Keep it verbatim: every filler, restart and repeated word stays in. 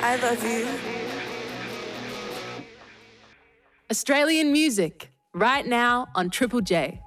I love you. Australian music, right now on Triple J.